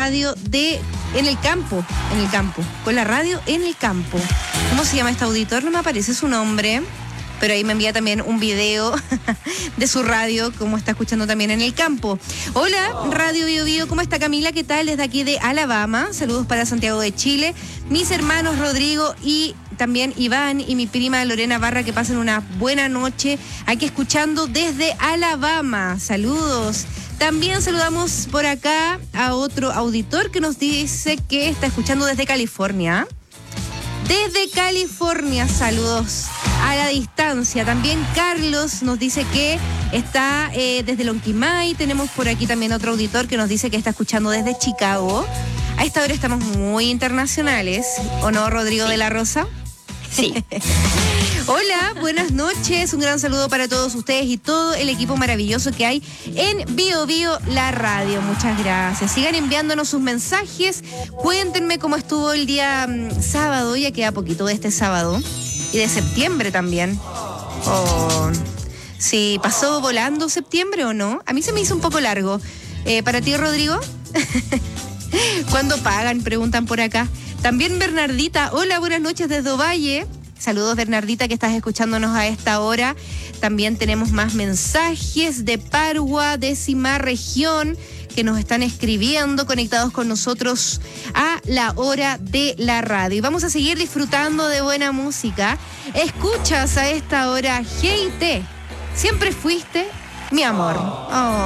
radio en el campo, con la radio en el campo. ¿Cómo se llama este auditor? No me aparece su nombre, pero ahí me envía también un video de su radio, como está escuchando también en el campo. Hola, Radio Bio Bio, ¿cómo está Camila? ¿Qué tal? Desde aquí de Alabama, saludos para Santiago de Chile, mis hermanos Rodrigo y también Iván y mi prima Lorena Barra, que pasen una buena noche aquí escuchando desde Alabama. Saludos. También saludamos por acá a otro auditor que nos dice que está escuchando desde California. Desde California, saludos a la distancia. También Carlos nos dice que está desde Lonquimay. Tenemos por aquí también otro auditor que nos dice que está escuchando desde Chicago. A esta hora estamos muy internacionales, ¿o no, Rodrigo de la Rosa? Sí. Hola, buenas noches. Un gran saludo para todos ustedes y todo el equipo maravilloso que hay en Bio Bio, la radio. Muchas gracias. Sigan enviándonos sus mensajes. Cuéntenme cómo estuvo el día sábado. Ya queda poquito de este sábado. Y de septiembre también. Oh, sí, ¿pasó volando septiembre o no? A mí se me hizo un poco largo. ¿Para ti, Rodrigo? ¿Cuándo pagan? Preguntan por acá. También Bernardita. Hola, buenas noches desde Ovalle. Saludos, Bernardita, que estás escuchándonos a esta hora. También tenemos más mensajes de Parua, décima región, que nos están escribiendo, conectados con nosotros a la hora de la radio. Y vamos a seguir disfrutando de buena música. Escuchas a esta hora GIT. Siempre fuiste mi amor. Oh.